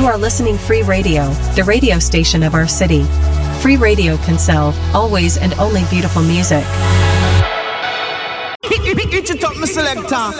are listening Free Radio, the radio station of our city. Free Radio can sell always and only beautiful music. Hit it up, my selector.